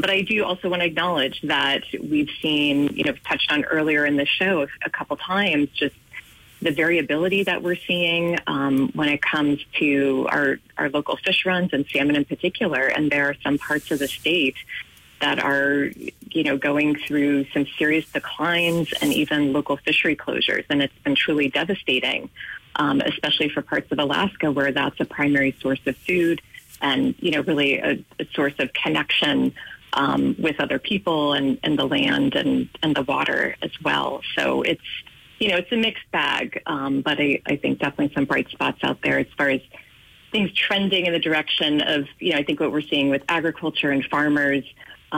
But I do also want to acknowledge that we've seen, touched on earlier in the show a couple times, just the variability that we're seeing when it comes to our local fish runs and salmon in particular. And there are some parts of the state that are, going through some serious declines and even local fishery closures. And it's been truly devastating, especially for parts of Alaska where that's a primary source of food and, really a source of connection with other people and the land and the water as well. So it's a mixed bag, but I think definitely some bright spots out there as far as things trending in the direction of, I think what we're seeing with agriculture and farmers.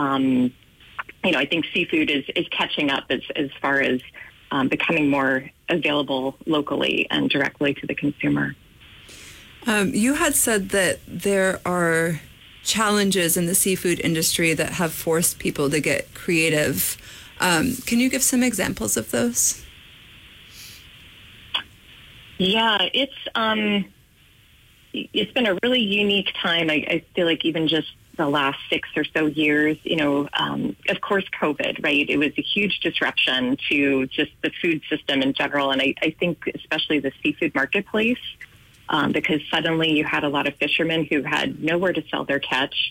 I think seafood is catching up as far as becoming more available locally and directly to the consumer. You had said that there are challenges in the seafood industry that have forced people to get creative. Can you give some examples of those? Yeah, it's been a really unique time. I feel like even just the last 6 or so years, of course, COVID, right? It was a huge disruption to just the food system in general. And I think especially the seafood marketplace, because suddenly you had a lot of fishermen who had nowhere to sell their catch.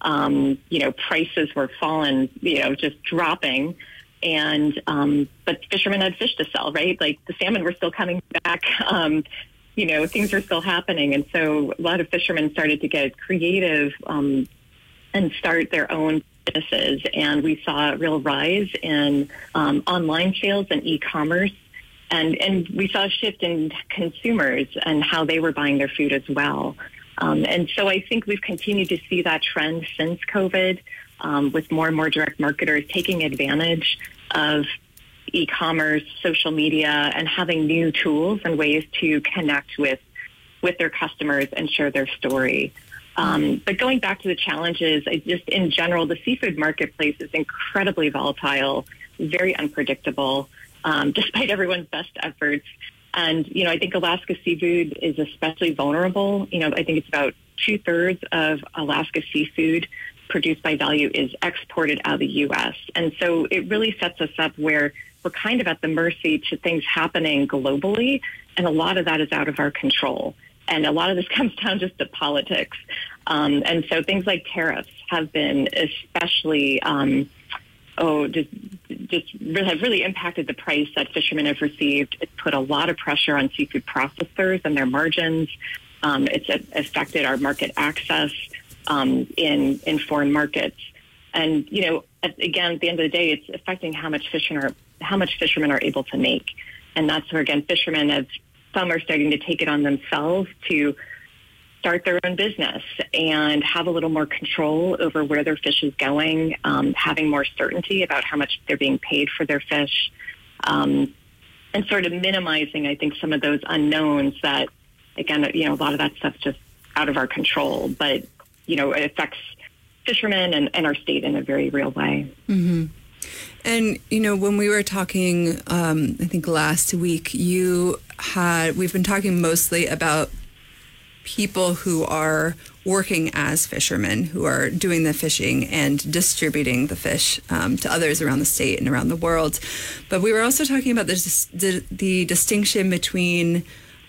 Prices were falling, just dropping. And, but fishermen had fish to sell, right? Like the salmon were still coming back. Things were still happening. And so a lot of fishermen started to get creative, and start their own businesses. And we saw a real rise in, online sales and e-commerce. And we saw a shift in consumers and how they were buying their food as well. And so I think we've continued to see that trend since COVID, with more and more direct marketers taking advantage of e-commerce, social media, and having new tools and ways to connect with their customers and share their story. But going back to the challenges, in general, the seafood marketplace is incredibly volatile, very unpredictable, despite everyone's best efforts. And, I think Alaska seafood is especially vulnerable. I think it's about 2/3 of Alaska seafood produced by Value is exported out of the U.S. And so it really sets us up where we're kind of at the mercy to things happening globally. And a lot of that is out of our control. And a lot of this comes down just to politics. And so things like tariffs have been especially, have really impacted the price that fishermen have received. It's put a lot of pressure on seafood processors and their margins. It's affected our market access in foreign markets. And, again, at the end of the day, it's affecting how much fishermen are able to make. And that's where, again, some are starting to take it on themselves to start their own business and have a little more control over where their fish is going, having more certainty about how much they're being paid for their fish, and sort of minimizing, I think, some of those unknowns that, again, a lot of that stuff's just out of our control, but, it affects fishermen and our state in a very real way. Mm-hmm. And, when we were talking, I think last week, we've been talking mostly about people who are working as fishermen, who are doing the fishing and distributing the fish to others around the state and around the world. But we were also talking about the distinction between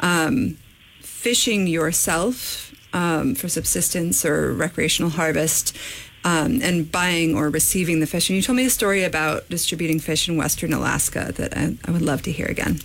fishing yourself for subsistence or recreational harvest and buying or receiving the fish. And you told me a story about distributing fish in Western Alaska that I would love to hear again.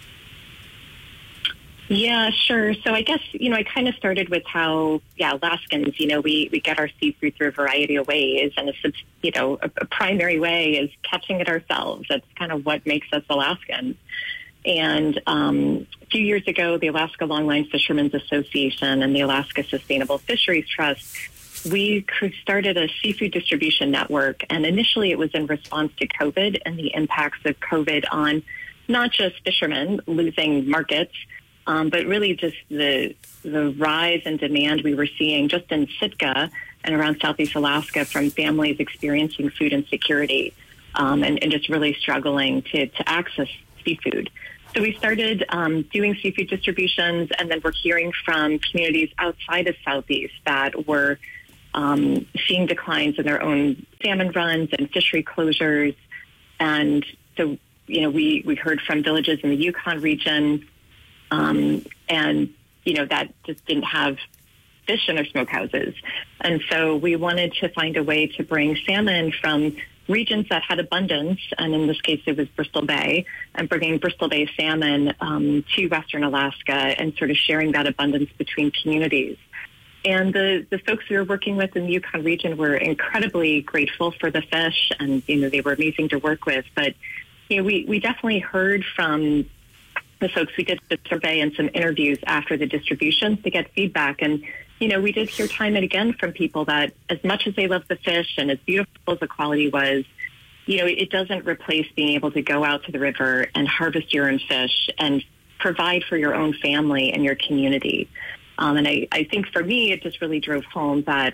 Yeah, sure. So I guess, I kind of started with how, Alaskans, we get our seafood through a variety of ways. And, a primary way is catching it ourselves. That's kind of what makes us Alaskans. And a few years ago, the Alaska Longline Fishermen's Association and the Alaska Sustainable Fisheries Trust, we started a seafood distribution network. And initially it was in response to COVID and the impacts of COVID on not just fishermen losing markets, but really just the rise in demand we were seeing just in Sitka and around Southeast Alaska from families experiencing food insecurity and just really struggling to access seafood. So we started doing seafood distributions, and then we're hearing from communities outside of Southeast that were seeing declines in their own salmon runs and fishery closures. And so, we heard from villages in the Yukon region, and, that just didn't have fish in their smokehouses. And so we wanted to find a way to bring salmon from regions that had abundance, and in this case it was Bristol Bay, and bringing Bristol Bay salmon to Western Alaska and sort of sharing that abundance between communities. And the folks we were working with in the Yukon region were incredibly grateful for the fish, and they were amazing to work with. But we definitely heard from the folks. We did a survey and some interviews after the distribution to get feedback, and we did hear time and again from people that as much as they love the fish and as beautiful as the quality was, it doesn't replace being able to go out to the river and harvest your own fish and provide for your own family and your community. And I think for me, it just really drove home that,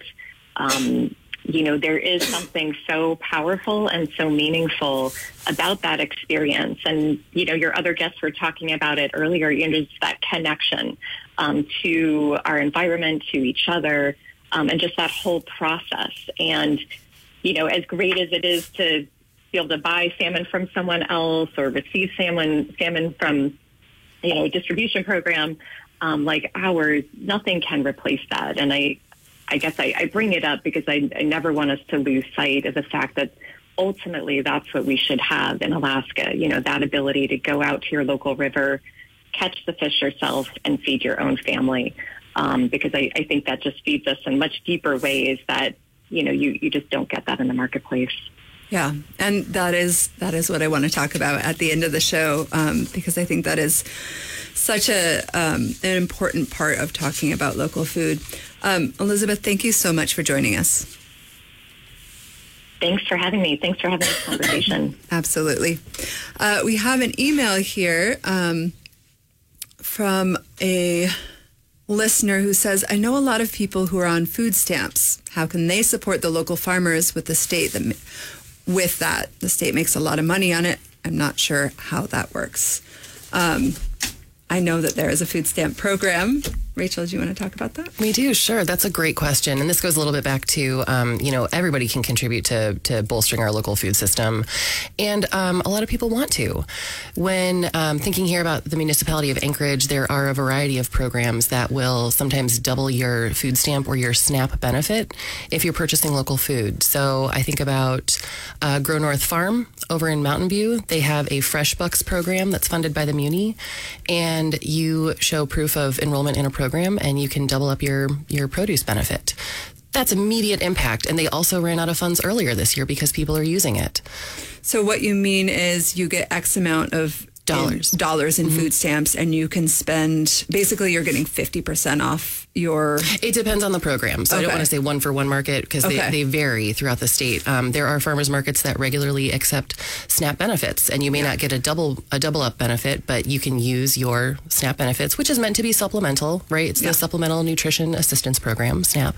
there is something so powerful and so meaningful about that experience. And, your other guests were talking about it earlier, just that connection to our environment, to each other, and just that whole process. And, as great as it is to be able to buy salmon from someone else or receive salmon from, a distribution program like ours, nothing can replace that. And I guess I bring it up because I never want us to lose sight of the fact that ultimately that's what we should have in Alaska, that ability to go out to your local river, catch the fish yourself, and feed your own family. Because I think that just feeds us in much deeper ways that, you just don't get that in the marketplace. Yeah, and that is what I want to talk about at the end of the show, because I think that is such an important part of talking about local food. Elizabeth, thank you so much for joining us. Thanks for having me. Thanks for having this conversation. Absolutely. We have an email here from a listener who says, I know a lot of people who are on food stamps. How can they support the local farmers with the state with that? The state makes a lot of money on it. I'm not sure how that works. I know that there is a food stamp program. Rachel, do you want to talk about that? We do, sure. That's a great question. And this goes a little bit back to, everybody can contribute to bolstering our local food system. And a lot of people want to. When thinking here about the municipality of Anchorage, there are a variety of programs that will sometimes double your food stamp or your SNAP benefit if you're purchasing local food. So I think about Grow North Farm over in Mountain View. They have a Fresh Bucks program that's funded by the Muni, and you show proof of enrollment in a program and you can double up your produce benefit. That's immediate impact. And they also ran out of funds earlier this year because people are using it. So what you mean is you get X amount of dollars in food stamps, and you can spend, basically you're getting 50% off your... It depends on the program. So I don't want to say one for one market because they vary throughout the state. There are farmers markets that regularly accept SNAP benefits, and you may not get a double up benefit, but you can use your SNAP benefits, which is meant to be supplemental, right? It's the Supplemental Nutrition Assistance Program, SNAP.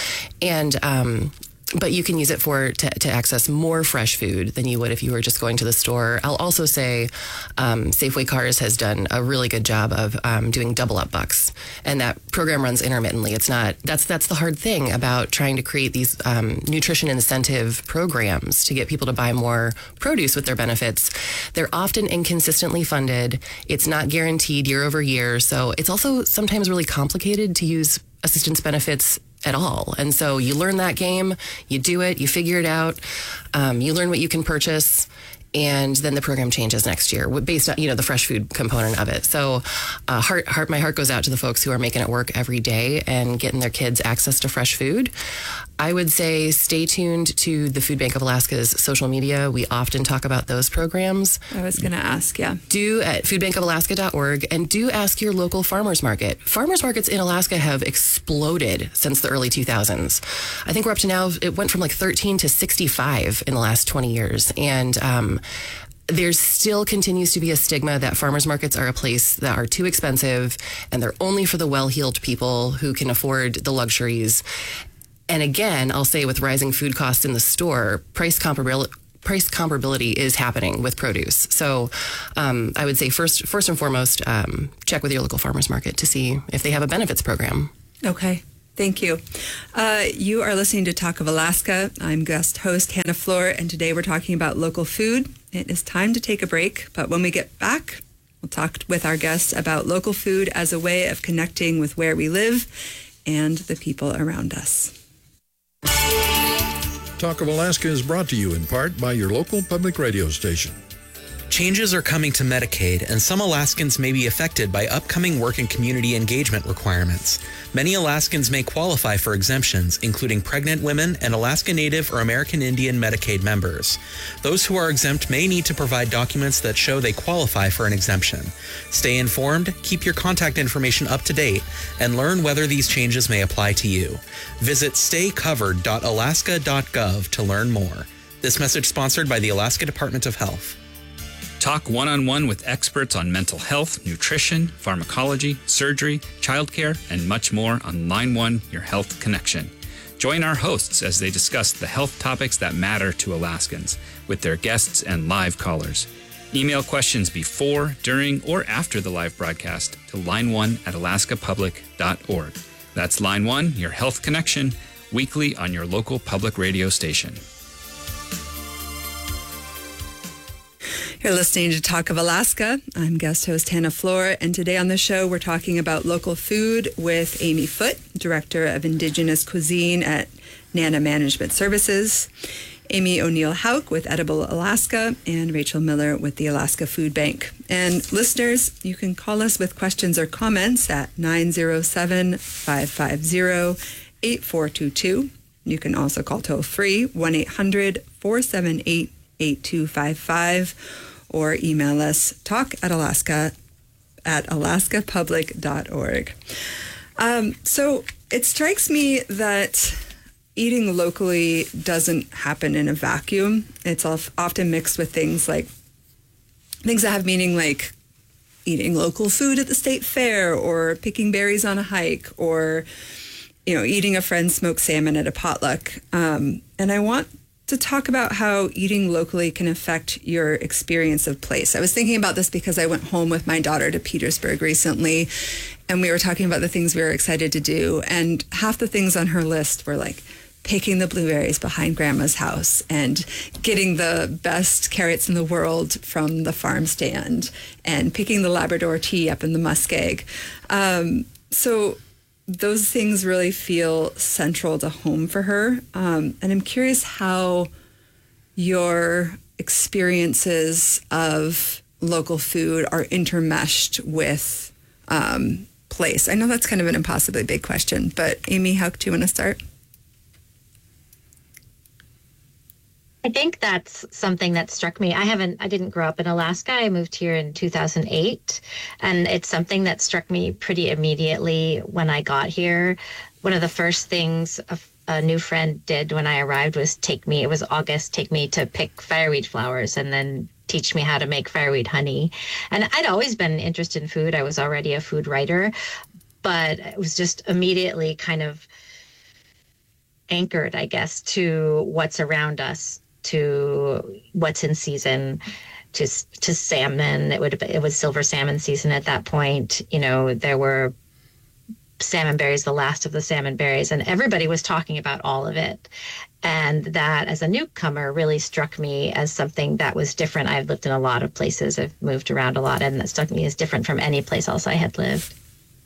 And but you can use it to access more fresh food than you would if you were just going to the store. I'll also say Safeway Cars has done a really good job of doing double up bucks, and that program runs intermittently. It's not that's the hard thing about trying to create these nutrition incentive programs to get people to buy more produce with their benefits. They're often inconsistently funded. It's not guaranteed year over year, so it's also sometimes really complicated to use assistance benefits at all. And so you learn that game, you do it, you figure it out, you learn what you can purchase, and then the program changes next year based on, the fresh food component of it. So my heart goes out to the folks who are making it work every day and getting their kids access to fresh food. I would say stay tuned to the Food Bank of Alaska's social media. We often talk about those programs. I was going to ask, Do at foodbankofalaska.org, and do ask your local farmers market. Farmers markets in Alaska have exploded since the early 2000s. I think we're up to now, it went from like 13 to 65 in the last 20 years. And there still continues to be a stigma that farmers markets are a place that are too expensive and they're only for the well-heeled people who can afford the luxuries. And again, I'll say with rising food costs in the store, price comparability is happening with produce. So I would say first and foremost, check with your local farmers market to see if they have a benefits program. Okay. Thank you. You are listening to Talk of Alaska. I'm guest host Hannah Floor, and today we're talking about local food. It is time to take a break, but when we get back, we'll talk with our guests about local food as a way of connecting with where we live and the people around us. Talk of Alaska is brought to you in part by your local public radio station. Changes are coming to Medicaid, and some Alaskans may be affected by upcoming work and community engagement requirements. Many Alaskans may qualify for exemptions, including pregnant women and Alaska Native or American Indian Medicaid members. Those who are exempt may need to provide documents that show they qualify for an exemption. Stay informed, keep your contact information up to date, and learn whether these changes may apply to you. Visit staycovered.alaska.gov to learn more. This message sponsored by the Alaska Department of Health. Talk one-on-one with experts on mental health, nutrition, pharmacology, surgery, childcare, and much more on Line 1, Your Health Connection. Join our hosts as they discuss the health topics that matter to Alaskans with their guests and live callers. Email questions before, during, or after the live broadcast to line1@alaskapublic.org. That's Line 1, Your Health Connection, weekly on your local public radio station. You're listening to Talk of Alaska. I'm guest host Hannah Floor, and today on the show we're talking about local food with Amy Foote, Director of Indigenous Cuisine at Nana Management Services, Amy O'Neill-Hauk with Edible Alaska, and Rachel Miller with the Alaska Food Bank. And listeners, you can call us with questions or comments at 907-550-8422. You can also call toll-free 1-800-478-8255. or email us talk@alaskapublic.org. So it strikes me that eating locally doesn't happen in a vacuum. It's often mixed with things that have meaning like eating local food at the state fair or picking berries on a hike or, eating a friend's smoked salmon at a potluck. And I want to talk about how eating locally can affect your experience of place. I was thinking about this because I went home with my daughter to Petersburg recently, and we were talking about the things we were excited to do. And half the things on her list were like picking the blueberries behind Grandma's house and getting the best carrots in the world from the farm stand and picking the Labrador tea up in the muskeg. So those things really feel central to home for her. And I'm curious how your experiences of local food are intermeshed with place. I know that's kind of an impossibly big question, but Amy, how do you want to start? I think that's something that struck me. I didn't grow up in Alaska. I moved here in 2008, and it's something that struck me pretty immediately when I got here. One of the first things a new friend did when I arrived was take me to pick fireweed flowers and then teach me how to make fireweed honey. And I'd always been interested in food. I was already a food writer, but it was just immediately kind of anchored, I guess, to what's around us, to what's in season, to salmon. It was silver salmon season at that point. There were salmon berries, the last of the salmon berries, and everybody was talking about all of it. And that, as a newcomer, really struck me as something that was different. I've lived in a lot of places. I've moved around a lot, and that struck me as different from any place else I had lived.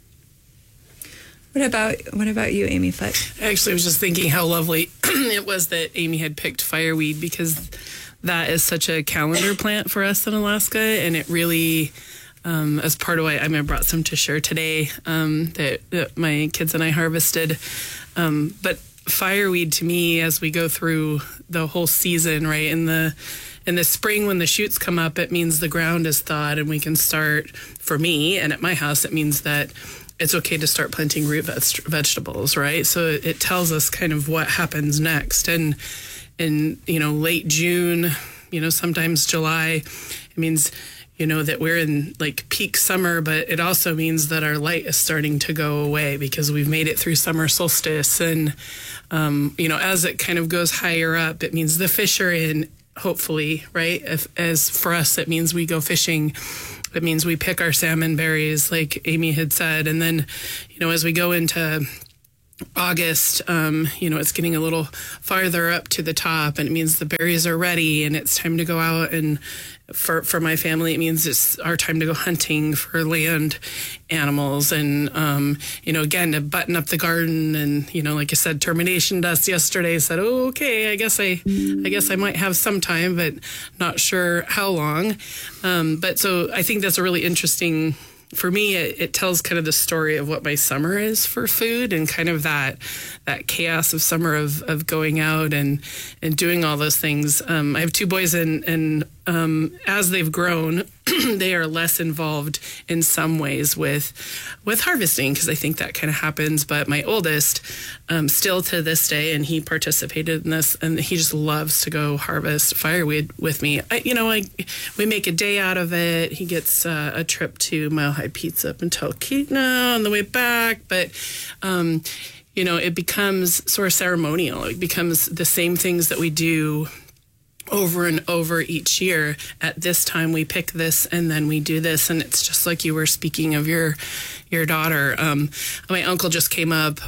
What about you, Amy Foote? Actually, I was just thinking how lovely it was that Amy had picked fireweed, because that is such a calendar plant for us in Alaska, and it really, as part of why I brought some to share today that my kids and I harvested. But fireweed, to me, as we go through the whole season, right, in the spring when the shoots come up, it means the ground is thawed and we can start. For me, and at my house, it means that it's okay to start planting root vegetables, right? So it tells us kind of what happens next. And in, late June, sometimes July, it means, that we're in like peak summer, but it also means that our light is starting to go away because we've made it through summer solstice. And, as it kind of goes higher up, it means the fish are in, hopefully, right? As for us, it means we go fishing. It means we pick our salmon berries, like Amy had said. And then, as we go into August, it's getting a little farther up to the top, and it means the berries are ready and it's time to go out. And for my family, it means it's our time to go hunting for land animals. And, again, to button up the garden. And, like I said, termination dust yesterday said, oh, okay, I guess I might have some time, but not sure how long. But so I think that's a really interesting. For me, it tells kind of the story of what my summer is for food, and kind of that chaos of summer of going out and doing all those things. I have two boys, and as they've grown, they are less involved in some ways with harvesting, because I think that kind of happens. But my oldest, still to this day, and he participated in this, and he just loves to go harvest fireweed with me. We make a day out of it. He gets a trip to Mile High Pizza up in Talkeetna on the way back, but it becomes sort of ceremonial. It becomes the same things that we do over and over each year. At this time we pick this, and then we do this. And it's just like you were speaking of your daughter. My uncle just came up.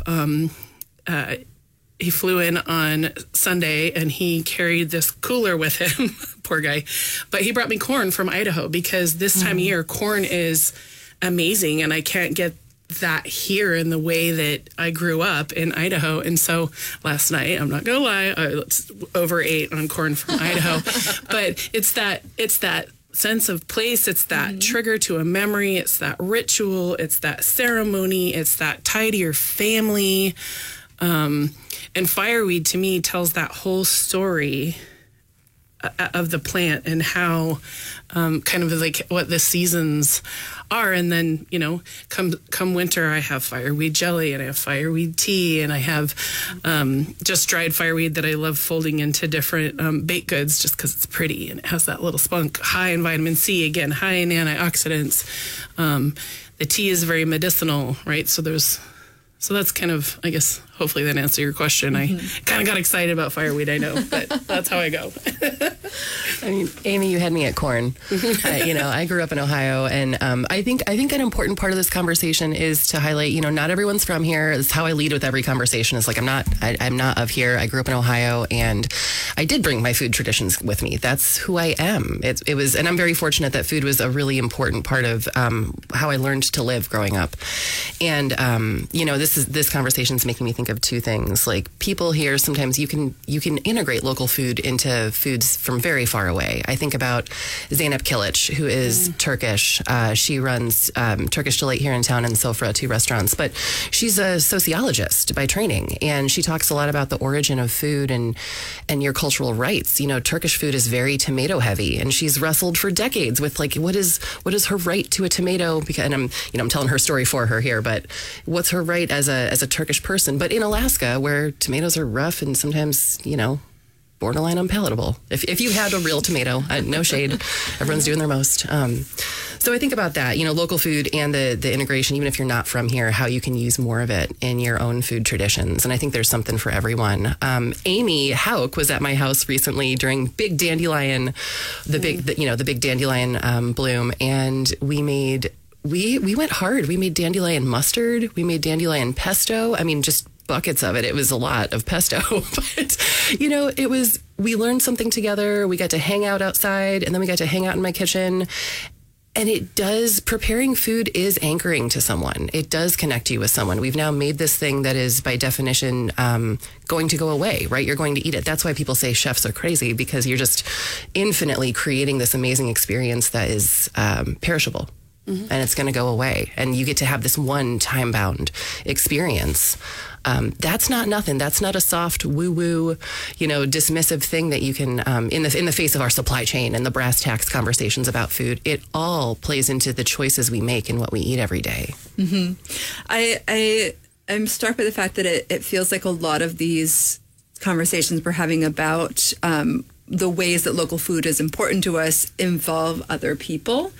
He flew in on Sunday, and he carried this cooler with him. Poor guy. But he brought me corn from Idaho, because this time of year corn is amazing, and I can't get that here in the way that I grew up in Idaho. And so last night, I'm not gonna lie, I overate on corn from Idaho. But it's that sense of place. It's that trigger to a memory. It's that ritual. It's that ceremony. It's that tie to your family. And fireweed, to me, tells that whole story of the plant, and how kind of like what the seasons are. And then, come winter, I have fireweed jelly, and I have fireweed tea, and I have just dried fireweed that I love folding into different baked goods, just because it's pretty and it has that little spunk, high in vitamin C, again, high in antioxidants. The tea is very medicinal, right? So that's kind of, I guess, hopefully that answered your question. I kind of got excited about fireweed, I know, but that's how I go. I mean, Amy, you had me at corn. I grew up in Ohio, and I think an important part of this conversation is to highlight, not everyone's from here. It's how I lead with every conversation. It's like, I'm not of here. I grew up in Ohio, and I did bring my food traditions with me. That's who I am. It was, and I'm very fortunate that food was a really important part of how I learned to live growing up. And this conversation is making me think of two things. Like, people here, sometimes you can integrate local food into foods from very far away. I think about Zeynep Kilic, who is Turkish. She runs Turkish Delight here in town and Sofra, 2 restaurants. But she's a sociologist by training, and she talks a lot about the origin of food and your cultural rights. Turkish food is very tomato heavy, and she's wrestled for decades with like, what is her right to a tomato? Because, and I'm telling her story for her here, but what's her right as a Turkish person? But in Alaska, where tomatoes are rough and sometimes, borderline unpalatable. If you had a real tomato, no shade, everyone's doing their most. So I think about that, local food and the integration, even if you're not from here, how you can use more of it in your own food traditions. And I think there's something for everyone. Amy Hauk was at my house recently during big dandelion, the big dandelion bloom, and we went hard. We made dandelion mustard. We made dandelion pesto. I mean, just buckets of it. It was a lot of pesto, but we learned something together. We got to hang out outside, and then we got to hang out in my kitchen. And preparing food is anchoring to someone. It does connect you with someone. We've now made this thing that is by definition going to go away, right? You're going to eat it. That's why people say chefs are crazy, because you're just infinitely creating this amazing experience that is perishable. And it's going to go away. And you get to have this one time-bound experience. That's not nothing. That's not a soft woo-woo, dismissive thing that you can, in the face of our supply chain and the brass tacks conversations about food. It all plays into the choices we make and what we eat every day. I'm struck by the fact that it feels like a lot of these conversations we're having about the ways that local food is important to us involve other people.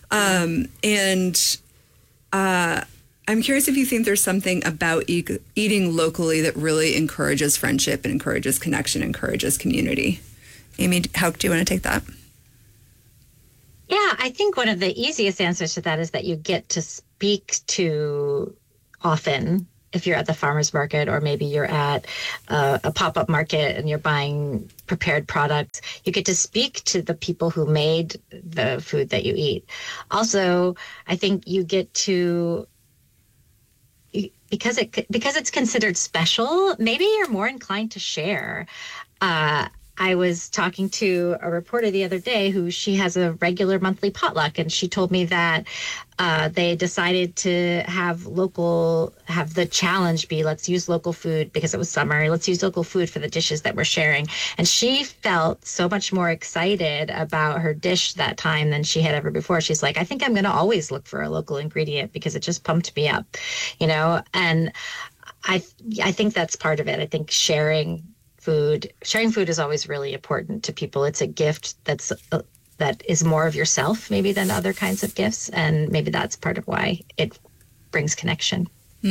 I'm curious if you think there's something about eating locally that really encourages friendship and encourages connection, encourages community. Amy, how do you want to take that? Yeah, I think one of the easiest answers to that is that you get to speak to often if you're at the farmer's market, or maybe you're at a pop-up market and you're buying prepared products, you get to speak to the people who made the food that you eat. Also, I think you get to, because it's considered special, maybe you're more inclined to share. I was talking to a reporter the other day she has a regular monthly potluck, and she told me that they decided to have the challenge be, let's use local food because it was summer. Let's use local food for the dishes that we're sharing. And she felt so much more excited about her dish that time than she had ever before. She's like, I think I'm going to always look for a local ingredient because it just pumped me up, and I think that's part of it. I think sharing food is always really important to people. It's a gift that is more of yourself maybe than other kinds of gifts, and maybe that's part of why it brings connection.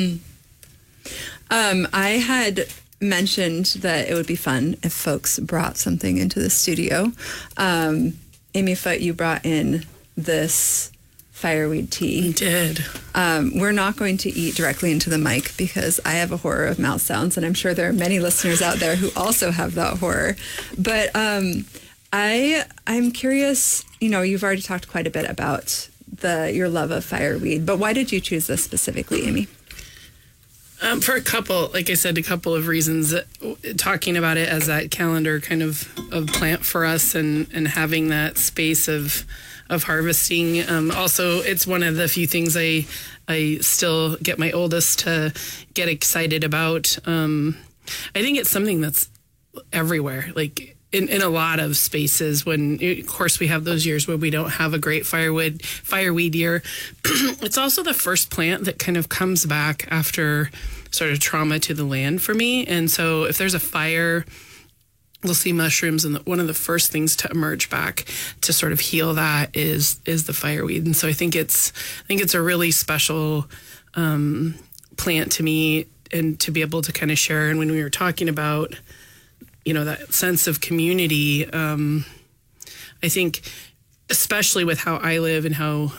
I had mentioned that it would be fun if folks brought something into the studio. Amy Foote, you brought in this fireweed tea. We did. We're not going to eat directly into the mic because I have a horror of mouth sounds, and I'm sure there are many listeners out there who also have that horror. But I'm curious, you've already talked quite a bit about your love of fireweed, but why did you choose this specifically, Amy? For a couple of reasons. Talking about it as that calendar kind of plant for us, and having that space of harvesting. Also, it's one of the few things I still get my oldest to get excited about. I think it's something that's everywhere, like in a lot of spaces. When, of course, we have those years where we don't have a great fireweed year. It's also the first plant that kind of comes back after sort of trauma to the land for me. And so if there's a fire, we'll see mushrooms, and one of the first things to emerge back to sort of heal that is the fireweed. And so I think it's a really special plant to me, and to be able to kind of share. And when we were talking about, that sense of community, I think especially with how I live and how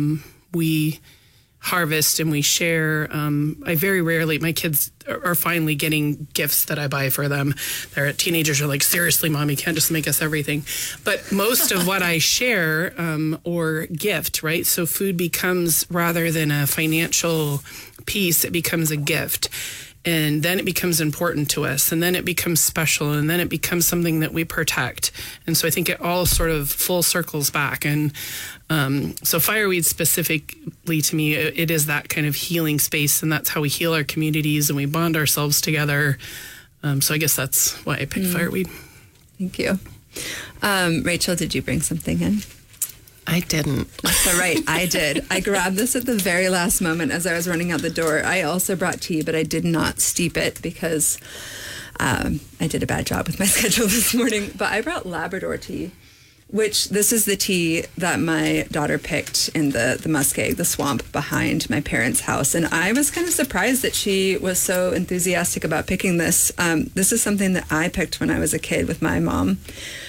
we harvest and we share. I very rarely, my kids are finally getting gifts that I buy for them. Their teenagers are like, seriously, Mom, you can't just make us everything. But most of what I share or gift, right? So food becomes, rather than a financial piece, it becomes a gift. And then it becomes important to us, and then it becomes special, and then it becomes something that we protect. And so I think it all sort of full circles back. And so fireweed specifically, to me, it is that kind of healing space, and that's how we heal our communities and we bond ourselves together. So I guess that's why I picked fireweed. Thank you. Rachel, did you bring something in? I didn't. That's all right. I did. I grabbed this at the very last moment as I was running out the door. I also brought tea, but I did not steep it because I did a bad job with my schedule this morning. But I brought Labrador tea, which this is the tea that my daughter picked in the muskeg, the swamp behind my parents' house. And I was kind of surprised that she was so enthusiastic about picking this. This is something that I picked when I was a kid with my mom.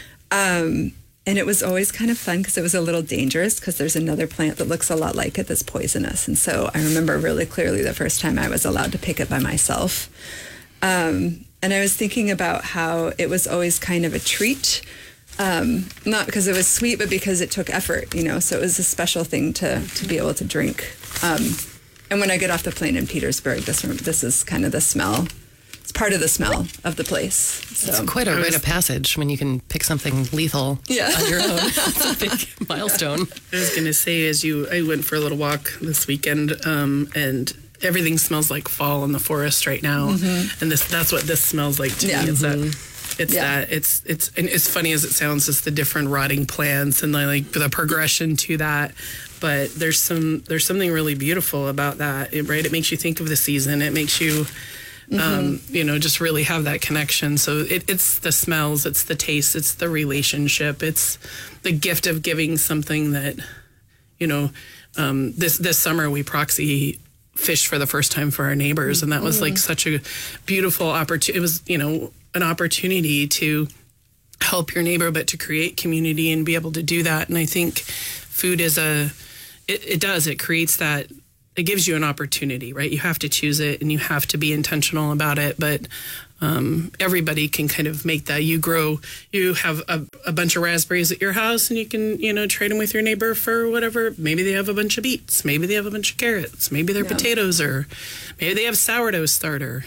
And it was always kind of fun because it was a little dangerous because there's another plant that looks a lot like it that's poisonous. And so I remember really clearly the first time I was allowed to pick it by myself. And I was thinking about how it was always kind of a treat, not because it was sweet, but because it took effort, so it was a special thing to be able to drink. And when I get off the plane in Petersburg, this is kind of the smell. It's part of the smell of the place. So. It's quite a rite of passage when you can pick something lethal on your own. It's a big milestone. I was going to say, I went for a little walk this weekend, and everything smells like fall in the forest right now. Mm-hmm. And that's what this smells like to me. It's funny as it sounds, it's the different rotting plants and the progression to that. But there's something really beautiful about that, right? It makes you think of the season. It makes you just really have that connection. So it's the smells, it's the taste, it's the relationship, it's the gift of giving something that, this summer we proxy fished for the first time for our neighbors. And that was like such a beautiful opportunity. It was, an opportunity to help your neighbor, but to create community and be able to do that. And I think food is it creates that. it gives you an opportunity, right? You have to choose it and you have to be intentional about it. But everybody can kind of make that. You have a bunch of raspberries at your house and you can, trade them with your neighbor for whatever. Maybe they have a bunch of beets. Maybe they have a bunch of carrots. Maybe they're potatoes, or maybe they have sourdough starter,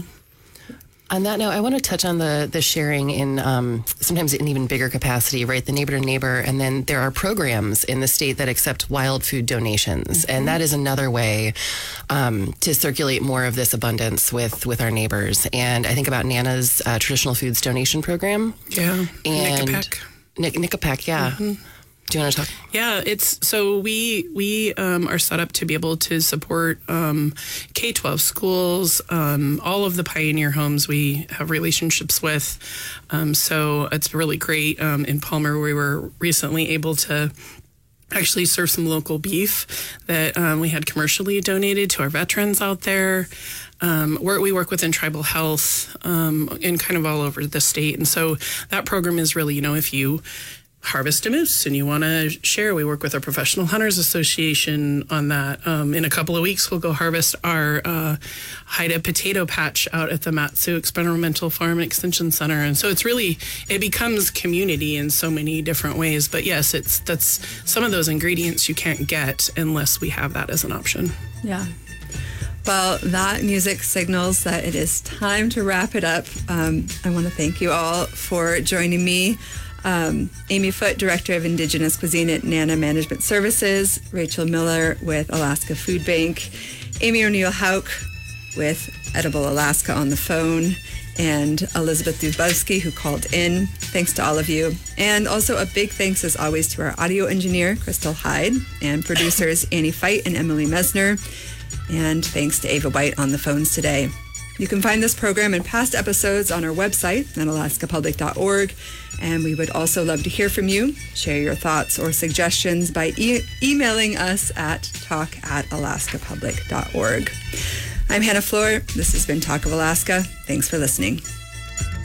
On that note, I want to touch on the sharing in sometimes in even bigger capacity, right? The neighbor to neighbor. And then there are programs in the state that accept wild food donations. And that is another way to circulate more of this abundance with our neighbors. And I think about Nana's traditional foods donation program. Yeah. And Nickapack, yeah. Mm-hmm. Do you want to talk? Yeah, so we are set up to be able to support K-12 schools, all of the Pioneer homes we have relationships with. So it's really great. In Palmer, we were recently able to actually serve some local beef that we had commercially donated to our veterans out there. We work within tribal health in kind of all over the state. And so that program is really, if you harvest a moose and you want to share, we work with our Professional Hunters Association on that. In a couple of weeks, we'll go harvest our Haida potato patch out at the Mat-Su Experimental Farm and Extension Center. And so it becomes community in so many different ways. But yes, that's some of those ingredients you can't get unless we have that as an option. Yeah. Well, that music signals that it is time to wrap it up. I want to thank you all for joining me. Amy Foote, Director of Indigenous Cuisine at Nana Management Services, Rachel Miller with Alaska Food Bank, Amy O'Neill-Hauk with Edible Alaska on the phone, and Elizabeth Dubowski, who called in. Thanks to all of you. And also a big thanks, as always, to our audio engineer, Crystal Hyde, and producers Annie Feit and Emily Mesner. And thanks to Ava White on the phones today. You can find this program and past episodes on our website at alaskapublic.org. And we would also love to hear from you. Share your thoughts or suggestions by emailing us at talk@alaskapublic.org. I'm Hannah Floor. This has been Talk of Alaska. Thanks for listening.